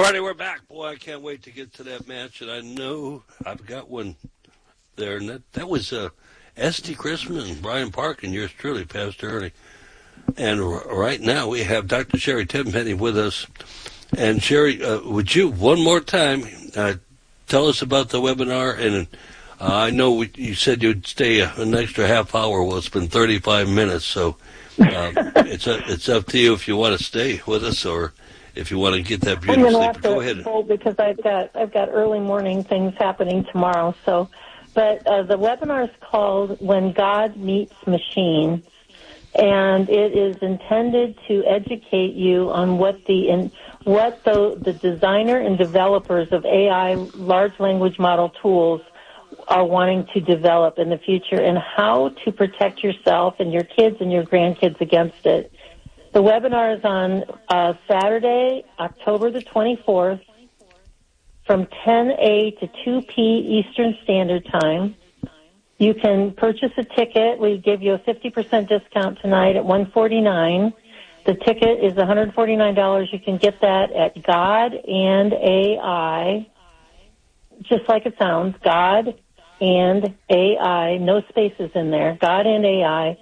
righty, we're back. Boy, I can't wait to get to that match, and I know I've got one there. And that was Esty Christmas and Brian Park and yours truly, Pastor Ernie. And right now we have Dr. Sherry Tenpenny with us. And Sherry, would you one more time tell us about the webinar? And I know you said you'd stay an extra half hour. Well, it's been 35 minutes, so it's up to you if you want to stay with us or if you want to get that beautiful sleep. Go ahead. Because I've got early morning things happening tomorrow. So, but the webinar is called "When God Meets Machine," and it is intended to educate you on what the designer and developers of AI large language model tools are wanting to develop in the future and how to protect yourself and your kids and your grandkids against it. The webinar is on Saturday, October the 24th from 10 to 2 p. Eastern Standard Time. You can purchase a ticket. We give you a 50% discount tonight at $149. The ticket is $149. You can get that at God and AI, just like it sounds, God and AI, no spaces in there, God and AI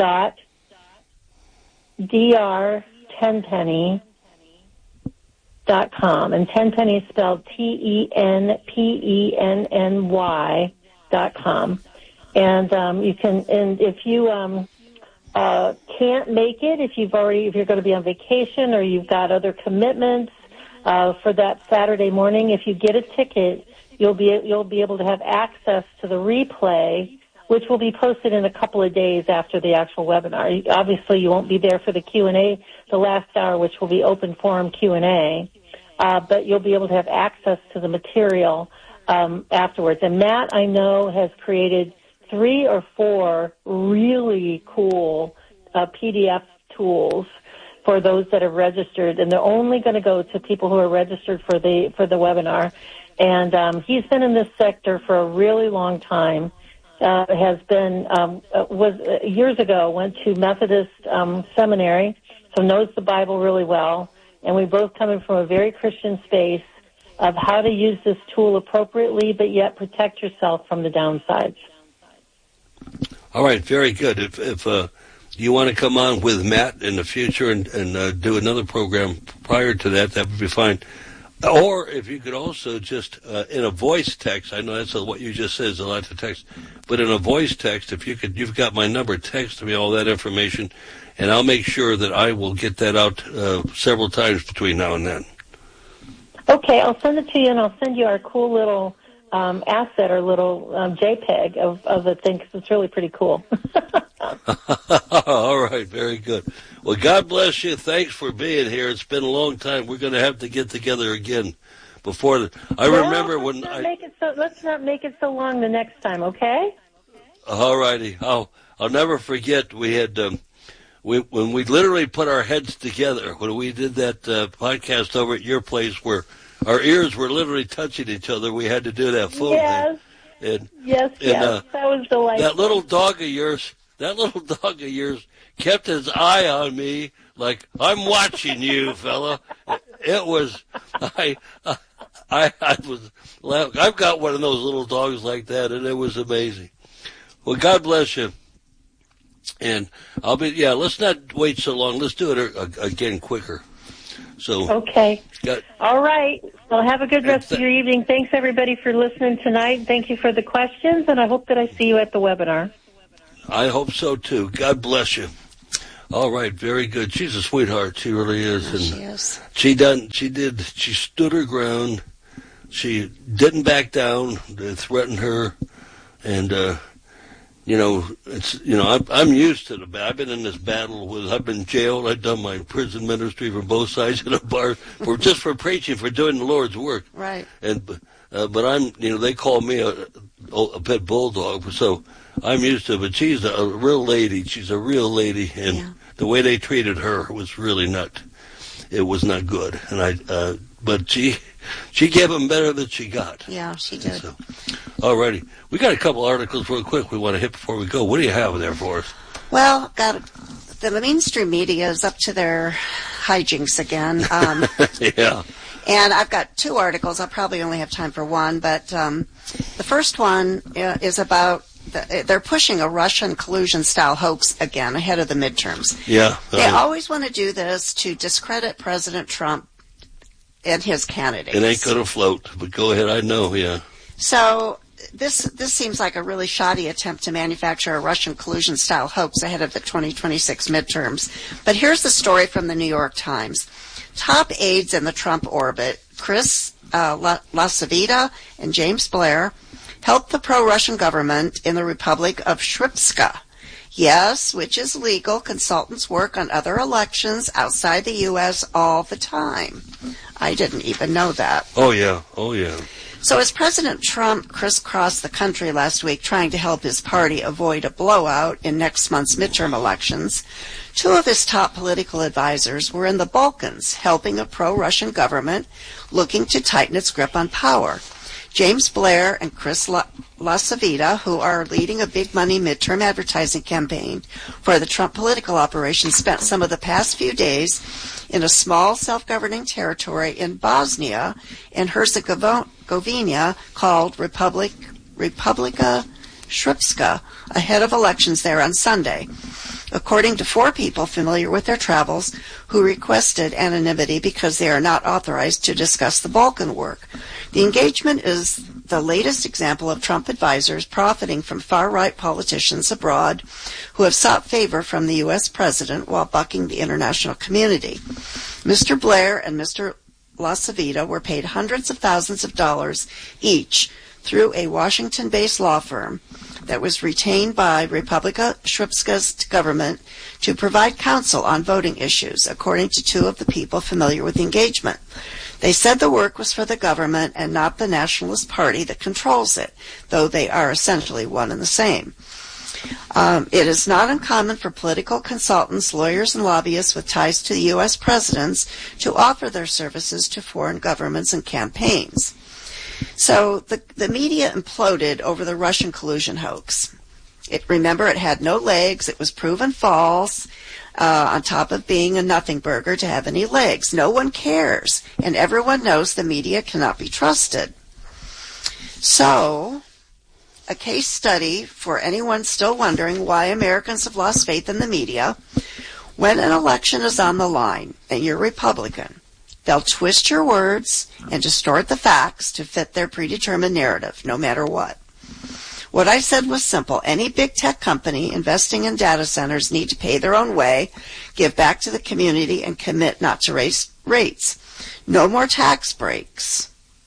.drtenpenny.com. And Tenpenny is spelled TENPENNY.com. And you can, and if you can't make it, if you're going to be on vacation or you've got other commitments for that Saturday morning, if you get a ticket, you'll be able to have access to the replay, which will be posted in a couple of days after the actual webinar. Obviously, you won't be there for the Q&A, the last hour, which will be open forum Q&A, but you'll be able to have access to the material afterwards. And Matt, I know, has created 3 or 4 really cool PDF tools for those that have registered, and they're only going to go to people who are registered for the webinar. And he's been in this sector for a really long time. Has been years ago went to Methodist seminary, so knows the Bible really well. And we both coming from a very Christian space of how to use this tool appropriately, but yet protect yourself from the downsides. All right, very good. If you want to come on with Matt in the future and do another program prior to that, that would be fine. Or if you could also just, in a voice text, I know that's what you just said is a lot to text, but in a voice text, if you could, you've got my number, text me all that information, and I'll make sure that I will get that out several times between now and then. Okay, I'll send it to you, and I'll send you our cool little asset or little JPEG of the thing, because it's really pretty cool. All right, very good. Well, God bless you. Thanks for being here. It's been a long time. We're going to have to get together again before I remember when let's not make it so long the next time, okay? All righty. I'll never forget we had when we literally put our heads together when we did that podcast over at your place where our ears were literally touching each other. We had to do that phone thing. And, yes, that was delightful. That little dog of yours kept his eye on me like, I'm watching you, fella. It was, I was laughing. I've got one of those little dogs like that, and it was amazing. Well, God bless you. And let's not wait so long. Let's do it again quicker. So okay. All right. Well, have a good rest of your evening. Thanks, everybody, for listening tonight. Thank you for the questions, and I hope that I see you at the webinar. I hope so, too. God bless you. All right. Very good. She's a sweetheart. She really is. And she is. She stood her ground. She didn't back down. They threatened her. And, I'm used to the battle. I've been in this battle I've been jailed. I've done my prison ministry for both sides of the bar for preaching, for doing the Lord's work. Right. And, but they call me a pet bulldog, so I'm used to it. But she's a real lady. She's a real lady. And the way they treated her was really it was not good. And but she gave them better than she got. Yeah, she did. So, all righty. We got a couple articles real quick we want to hit before we go. What do you have there for us? Well, the mainstream media is up to their hijinks again. Yeah. And I've got two articles. I'll probably only have time for one, but the first one is about they're pushing a Russian collusion-style hoax again ahead of the midterms. Yeah. They always want to do this to discredit President Trump and his candidates. It ain't going to float, but go ahead. I know, yeah. So this seems like a really shoddy attempt to manufacture a Russian collusion-style hoax ahead of the 2026 midterms. But here's the story from the New York Times. Top aides in the Trump orbit, Chris LaCivita and James Blair, helped the pro-Russian government in the Republic of Srpska. Yes, which is legal. Consultants work on other elections outside the U.S. all the time. I didn't even know that. Oh, yeah. Oh, yeah. So as President Trump crisscrossed the country last week trying to help his party avoid a blowout in next month's midterm elections, two of his top political advisors were in the Balkans helping a pro-Russian government looking to tighten its grip on power. James Blair and Chris LaCivita, who are leading a big-money midterm advertising campaign for the Trump political operation, spent some of the past few days in a small self-governing territory in Bosnia and Herzegovina called Republika Srpska ahead of elections there on Sunday, according to four people familiar with their travels who requested anonymity because they are not authorized to discuss the Balkan work. The engagement is the latest example of Trump advisors profiting from far-right politicians abroad who have sought favor from the U.S. president while bucking the international community. Mr. Blair and Mr. LaCivita were paid hundreds of thousands of dollars each through a Washington-based law firm that was retained by Republika Srpska's government to provide counsel on voting issues, according to two of the people familiar with the engagement. They said the work was for the government and not the Nationalist Party that controls it, though they are essentially one and the same. It is not uncommon for political consultants, lawyers, and lobbyists with ties to the U.S. presidents to offer their services to foreign governments and campaigns. So the media imploded over the Russian collusion hoax. Remember, it had no legs. It was proven false, on top of being a nothing burger to have any legs. No one cares, and everyone knows the media cannot be trusted. So, a case study for anyone still wondering why Americans have lost faith in the media. When an election is on the line and you're Republican, they'll twist your words and distort the facts to fit their predetermined narrative, no matter what. What I said was simple. Any big tech company investing in data centers need to pay their own way, give back to the community, and commit not to raise rates. No more tax breaks.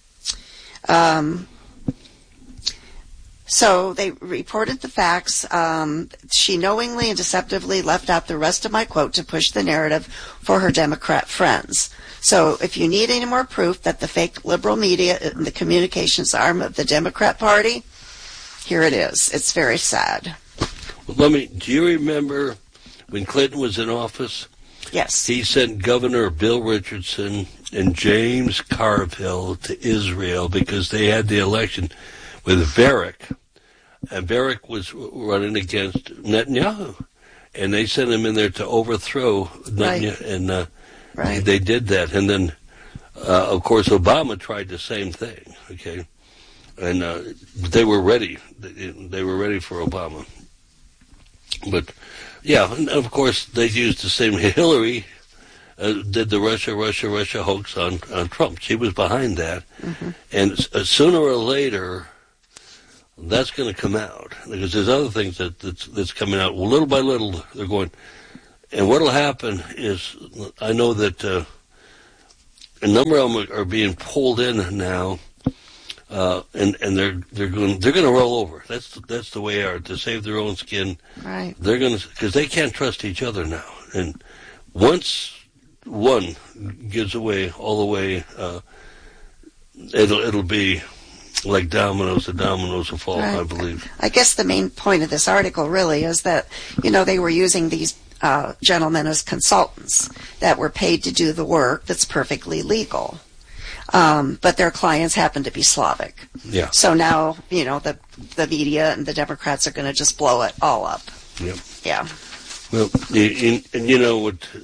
So they reported the facts. She knowingly and deceptively left out the rest of my quote to push the narrative for her Democrat friends. So if you need any more proof that the fake liberal media and the communications arm of the Democrat Party, here it is. It's very sad. Well, do you remember when Clinton was in office? Yes. He sent Governor Bill Richardson and James Carville to Israel because they had the election with Barak, and Barak was running against Netanyahu, and they sent him in there to overthrow Netanyahu, and they did that. And then, of course, Obama tried the same thing, okay? And they were ready. They were ready for Obama. But, yeah, and of course, they used the same. Hillary did the Russia hoax on Trump. She was behind that. Mm-hmm. And sooner or later, that's going to come out. Because there's other things that's coming out. Well, little by little, they're going. And what will happen is, I know that a number of them are being pulled in now. And they're going to roll over. That's the way they are, to save their own skin. Right. They're going to, because they can't trust each other now. And once one gives away all the way, it'll be like dominoes. The dominoes will fall, right. I believe. I guess the main point of this article really is that they were using these gentlemen as consultants that were paid to do the work that's perfectly legal. But their clients happen to be Slavic. Yeah. So now, the media and the Democrats are going to just blow it all up. Yep. Yeah. Well, and you know what?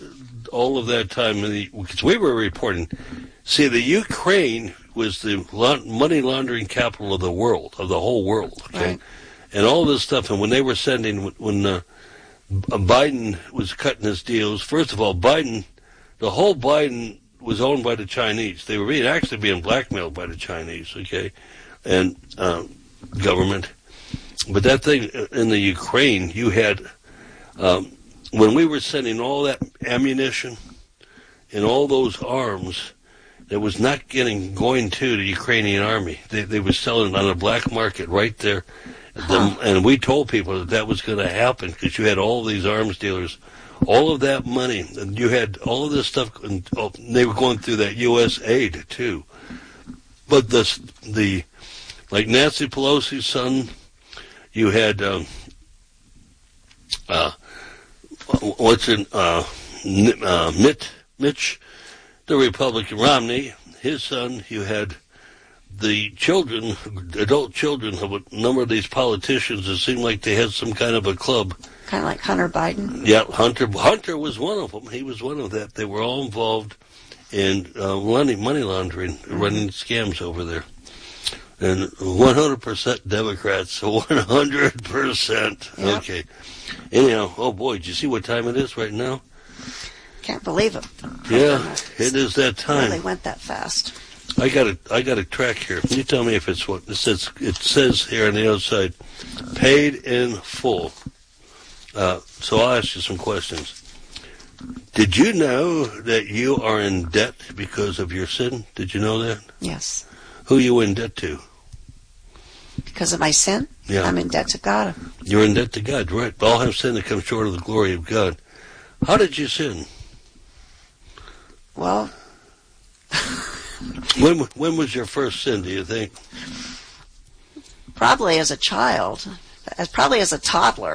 all of that time, because we were reporting, see, the Ukraine was the money laundering capital of the world, of the whole world, okay? Right. And all this stuff, and when they were sending, when Biden was cutting his deals, first of all, the whole Biden was owned by the Chinese. They were actually being blackmailed by the Chinese, okay, and government. But that thing in the Ukraine, you had, when we were sending all that ammunition and all those arms, that was not going to the Ukrainian army. They were selling it on the black market right there. And we told people that was going to happen because you had all these arms dealers, all of that money, and you had all of this stuff, and they were going through that U.S. aid too. But like Nancy Pelosi's son, you had Mitch, the Republican, Romney, his son. You had the children, adult children of a number of these politicians. It seemed like they had some kind of a club. Kind of like Hunter Biden. Yeah, Hunter was one of them. He was one of that. They were all involved in money laundering, running scams over there. And 100% Democrats, 100%. Yep. Okay. Anyhow, oh boy, did you see what time it is right now? Can't believe it. Yeah, it is that time. They went that fast. I got a track here. Can you tell me if it's what it says? It says here on the outside, paid in full. So I'll ask you some questions. Did you know that you are in debt because of your sin? Did you know that? Yes. Who are you in debt to? Because of my sin? Yeah. I'm in debt to God. You're in debt to God, right? All have sinned and come short of the glory of God. How did you sin? Well, when was your first sin, do you think? probably as a child. Probably as a toddler.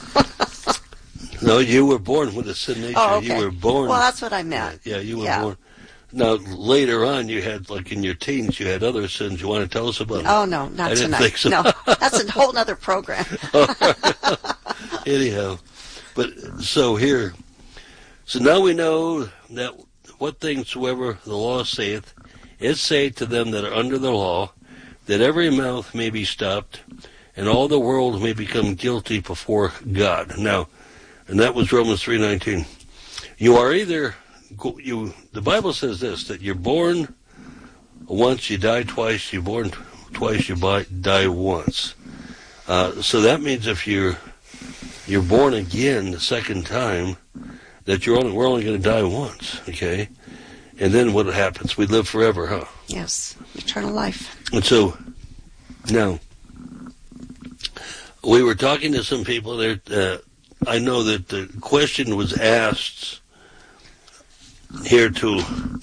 No, you were born with a sin nature. Oh, okay. You were born. Well, that's what I meant. Yeah, you were born. Now, later on, you had, like in your teens, you had other sins. You want to tell us about them? Oh, no, not I didn't tonight. think so. No, that's a whole other program. Anyhow, but so here, so now we know that what things soever the law saith, it saith to them that are under the law, that every mouth may be stopped, and all the world may become guilty before God. Now, and that was Romans 3:19. You are either the Bible says this, that you're born once, you die twice. You're born twice, you die once. So that means if you're born again the second time, that we're only going to die once, okay? And then what happens? We live forever, huh? Yes, eternal life. And so, now, we were talking to some people there. I know that the question was asked here to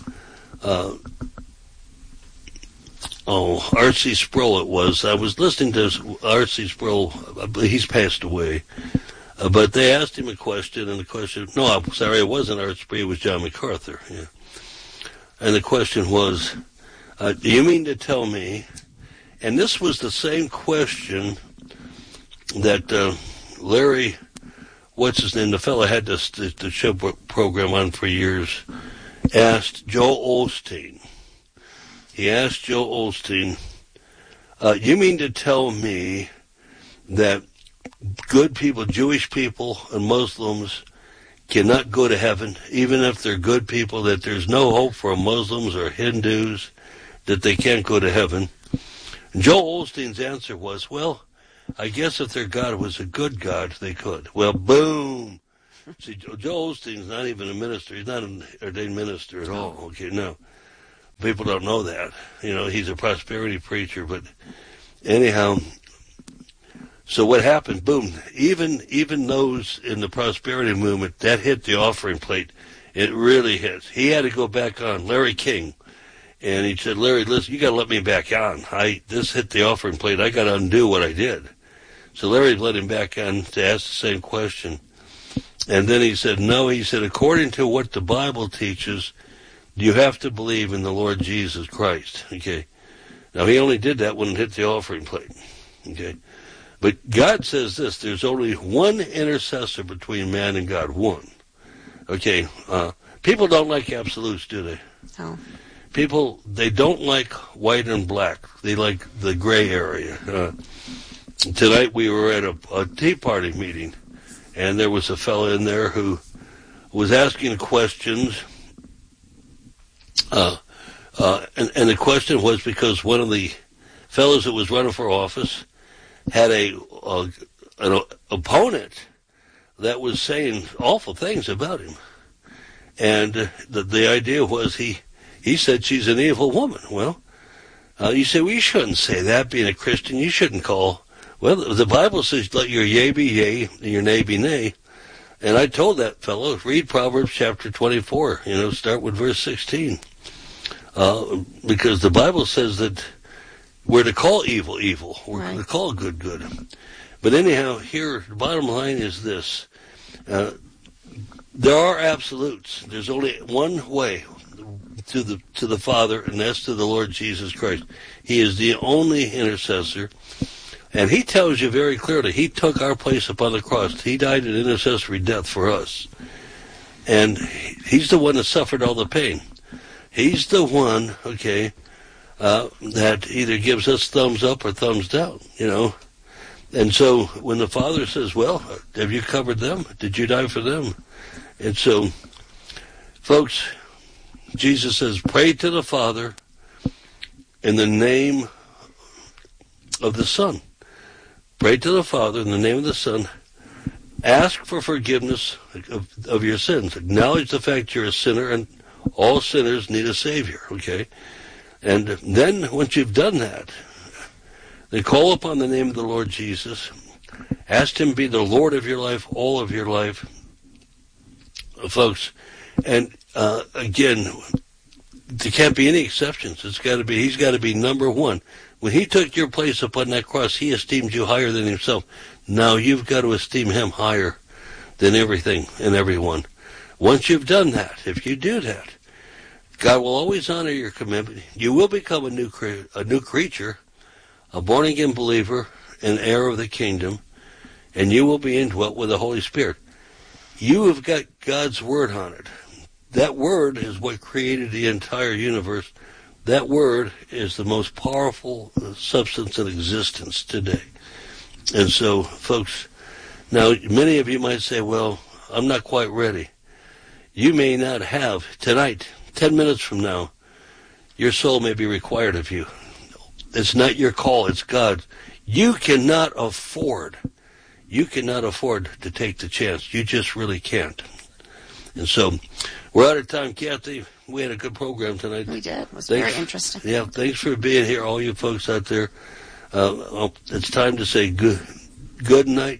R.C. Sproul it was. I was listening to R.C. Sproul. He's passed away. But they asked him a question, and the question, no, I'm sorry, it wasn't R.C. Sproul, it was John MacArthur. Yeah. And the question was, do you mean to tell me, and this was the same question that Larry, what's his name, the fellow had the show program on for years, asked Joel Osteen. He asked Joel Osteen, you mean to tell me that good people, Jewish people and Muslims, cannot go to heaven, even if they're good people, that there's no hope for Muslims or Hindus, that they can't go to heaven? And Joel Osteen's answer was, well, I guess if their God was a good God, they could. Well, boom. See, Joel Osteen's not even a minister. He's not an ordained minister at all. Okay, no. People don't know that. You know, he's a prosperity preacher. But anyhow, so what happened? Boom. Even those in the prosperity movement, that hit the offering plate. It really hit. He had to go back on. Larry King. And he said, Larry, listen, you got to let me back on. This hit the offering plate. I got to undo what I did. So Larry let him back on to ask the same question. And then he said, no, he said, according to what the Bible teaches, you have to believe in the Lord Jesus Christ. Okay. Now, he only did that when it hit the offering plate. Okay. But God says this, there's only one intercessor between man and God, one. Okay. People don't like absolutes, do they? No. People, they don't like white and black. They like the gray area. Tonight we were at a Tea Party meeting, and there was a fellow in there who was asking questions. And the question was because one of the fellows that was running for office had an opponent that was saying awful things about him. And the idea was he said she's an evil woman. Well, you say, well, you shouldn't say that. Being a Christian, you shouldn't call. Well, the Bible says, let your yea be yea and your nay be nay. And I told that fellow, read Proverbs chapter 24, start with verse 16. Because the Bible says that we're to call evil, evil. We're to call good, good. But anyhow, here, the bottom line is this. There are absolutes. There's only one way to the Father, and that's to the Lord Jesus Christ. He is the only intercessor. And he tells you very clearly, he took our place upon the cross. He died an intercessory death for us. And he's the one that suffered all the pain. He's the one, that either gives us thumbs up or thumbs down, And so when the Father says, well, have you covered them? Did you die for them? And so, folks, Jesus says, pray to the Father in the name of the Son. Pray to the Father in the name of the Son. Ask for forgiveness of your sins. Acknowledge the fact you're a sinner, and all sinners need a Savior, And then, once you've done that, then call upon the name of the Lord Jesus. Ask Him to be the Lord of your life, all of your life, folks. And again, there can't be any exceptions. He's got to be number one. When He took your place upon that cross, He esteemed you higher than Himself. Now you've got to esteem Him higher than everything and everyone. Once you've done that, if you do that, God will always honor your commitment. You will become a new creature, a born-again believer, an heir of the kingdom, and you will be indwelt with the Holy Spirit. You have got God's Word on it. That Word is what created the entire universe. That Word is the most powerful substance in existence today. And so, folks, now many of you might say, well, I'm not quite ready. You may not have tonight, 10 minutes from now, your soul may be required of you. It's not your call, it's God's. You cannot afford to take the chance. You just really can't. And so, we're out of time, Kathy. We had a good program tonight. We did. It was very interesting. Yeah, thanks for being here, all you folks out there. It's time to say good night,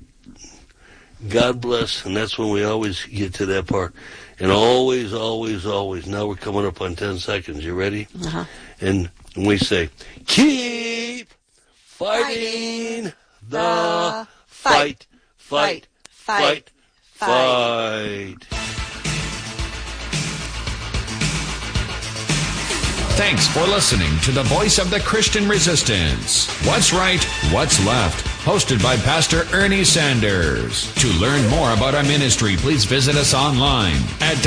God bless, and that's when we always get to that part. And always, always, always. Now we're coming up on 10 seconds. You ready? Uh-huh. And we say, keep fighting the fight, fight, fight, fight. Thanks for listening to the Voice of the Christian Resistance. What's Right, What's Left? Hosted by Pastor Ernie Sanders. To learn more about our ministry, please visit us online at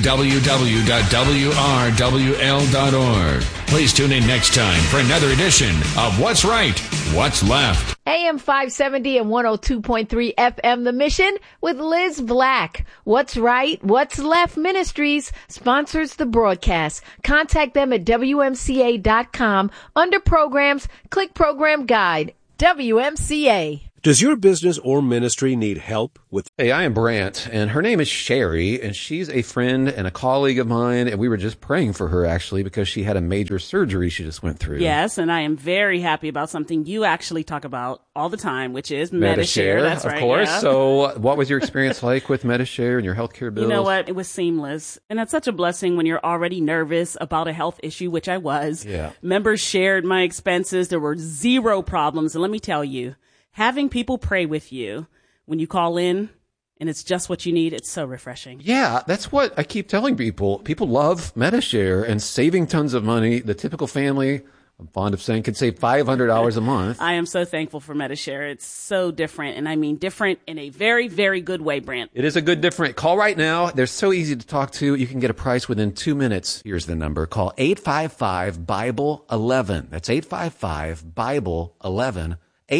www.wrwl.org. Please tune in next time for another edition of What's Right, What's Left. AM 570 and 102.3 FM The Mission with Liz Black. What's Right, What's Left Ministries sponsors the broadcast. Contact them at WMCA.com. Under programs, click program guide. WMCA. Does your business or ministry need help with... Hey, I am Brant, and her name is Sherry, and she's a friend and a colleague of mine, and we were just praying for her, actually, because she had a major surgery she just went through. Yes, and I am very happy about something you actually talk about all the time, which is Medi-Share. That's right. Of course. Yeah. So what was your experience like with Medi-Share and your healthcare bills? You know what? It was seamless. And that's such a blessing when you're already nervous about a health issue, which I was. Yeah. Members shared my expenses. There were zero problems. And let me tell you, having people pray with you when you call in and it's just what you need, it's so refreshing. Yeah, that's what I keep telling people. People love Medi-Share and saving tons of money. The typical family I'm fond of saying, could save $500 a month. I am so thankful for Medi-Share. It's so different, and I mean different in a very, very good way, Brent. It is a good different. Call right now. They're so easy to talk to. You can get a price within 2 minutes. Here's the number. Call 855-BIBLE-11. That's 855-BIBLE-11.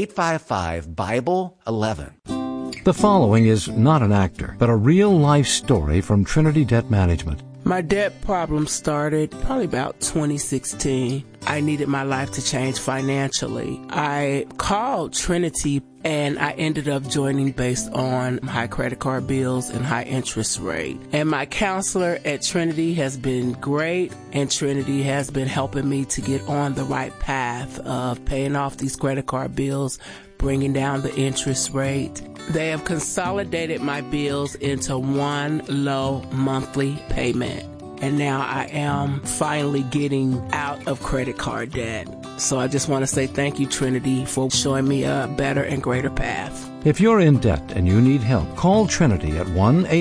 855-BIBLE-11. The following is not an actor, but a real-life story from Trinity Debt Management. My debt problem started probably about 2016. I needed my life to change financially. I called Trinity and I ended up joining based on high credit card bills and high interest rate. And my counselor at Trinity has been great, and Trinity has been helping me to get on the right path of paying off these credit card bills, bringing down the interest rate. They have consolidated my bills into one low monthly payment. And now I am finally getting out of credit card debt. So I just want to say thank you, Trinity, for showing me a better and greater path. If you're in debt and you need help, call Trinity at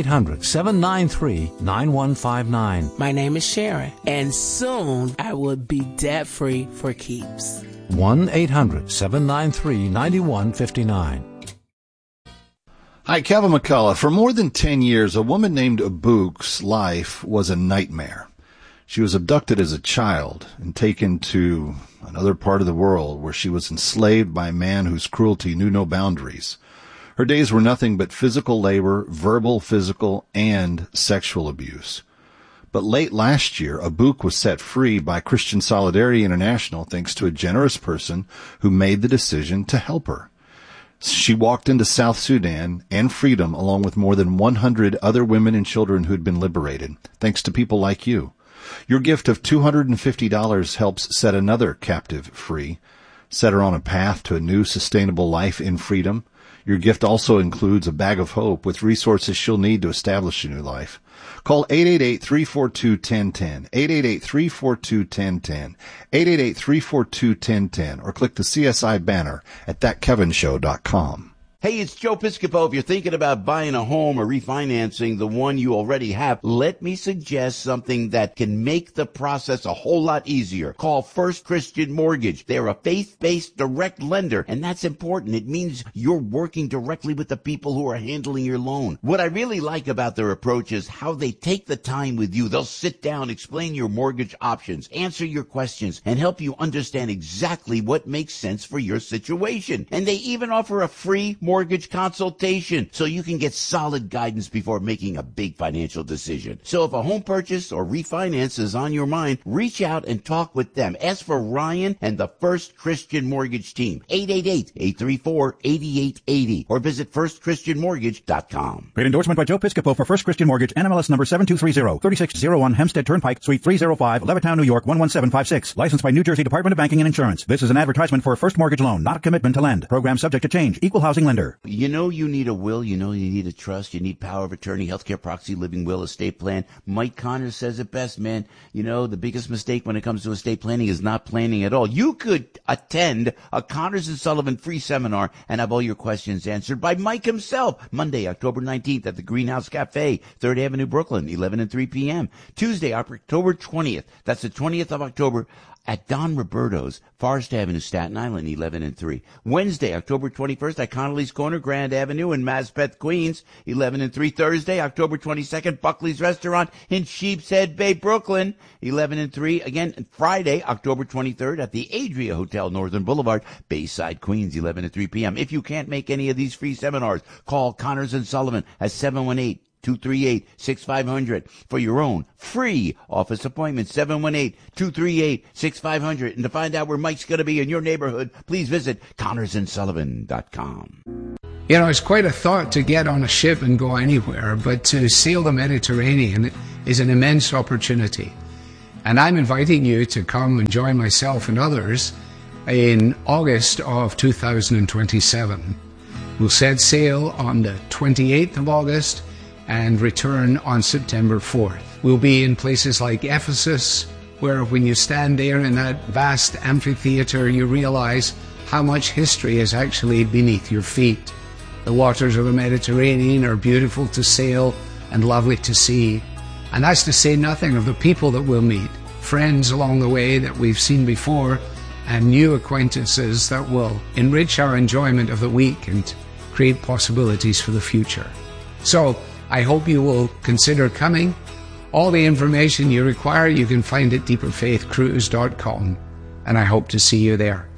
1-800-793-9159. My name is Sharon, and soon I will be debt-free for keeps. 1-800-793-9159. Hi, Kevin McCullough. For more than 10 years, a woman named Abouk's life was a nightmare. She was abducted as a child and taken to another part of the world where she was enslaved by a man whose cruelty knew no boundaries. Her days were nothing but physical labor, verbal, physical, and sexual abuse. But late last year, Abouk was set free by Christian Solidarity International thanks to a generous person who made the decision to help her. She walked into South Sudan and freedom along with more than 100 other women and children who'd been liberated, thanks to people like you. Your gift of $250 helps set another captive free, set her on a path to a new sustainable life in freedom. Your gift also includes a bag of hope with resources she'll need to establish a new life. Call 888-342-1010, 888-342-1010, 888-342-1010, or click the CSI banner at thatkevinshow.com. Hey, it's Joe Piscopo. If you're thinking about buying a home or refinancing the one you already have, let me suggest something that can make the process a whole lot easier. Call First Christian Mortgage. They're a faith-based direct lender, and that's important. It means you're working directly with the people who are handling your loan. What I really like about their approach is how they take the time with you. They'll sit down, explain your mortgage options, answer your questions, and help you understand exactly what makes sense for your situation. And they even offer a free mortgage consultation so you can get solid guidance before making a big financial decision. So if a home purchase or refinance is on your mind, reach out and talk with them. Ask for Ryan and the First Christian Mortgage team, 888-834-8880, or visit firstchristianmortgage.com. Great endorsement by Joe Piscopo for First Christian Mortgage, NMLS number 7230, 3601 Hempstead Turnpike, Suite 305, Levittown, New York, 11756. Licensed by New Jersey Department of Banking and Insurance. This is an advertisement for a first mortgage loan, not a commitment to lend. Program subject to change. Equal housing lender. You know you need a will, you know you need a trust, you need power of attorney, healthcare proxy, living will, estate plan. Mike Connors says it best, man. You know, the biggest mistake when it comes to estate planning is not planning at all. You could attend a Connors and Sullivan free seminar and have all your questions answered by Mike himself. Monday, October 19th at the Greenhouse Cafe, 3rd Avenue, Brooklyn, 11 and 3 p.m. Tuesday, October 20th, that's the 20th of October, at Don Roberto's, Forest Avenue, Staten Island, 11 and 3. Wednesday, October 21st at Connolly's Corner, Grand Avenue in Maspeth, Queens, 11 and 3. Thursday, October 22nd, Buckley's Restaurant in Sheepshead Bay, Brooklyn, 11 and 3. Again, Friday, October 23rd at the Adria Hotel, Northern Boulevard, Bayside, Queens, 11 and 3 p.m. If you can't make any of these free seminars, call Connors and Sullivan at 718-238-6500 for your own free office appointment, 718-238-6500. And to find out where Mike's going to be in your neighborhood, please visit ConnorsandSullivan.com. You know, it's quite a thought to get on a ship and go anywhere, but to sail the Mediterranean is an immense opportunity. And I'm inviting you to come and join myself and others in August of 2027. We'll set sail on the 28th of August and return on September 4th. We'll be in places like Ephesus, where when you stand there in that vast amphitheater, you realize how much history is actually beneath your feet. The waters of the Mediterranean are beautiful to sail and lovely to see. And that's to say nothing of the people that we'll meet, friends along the way that we've seen before, and new acquaintances that will enrich our enjoyment of the week and create possibilities for the future. So I hope you will consider coming. All the information you require you can find at deeperfaithcruise.com, and I hope to see you there.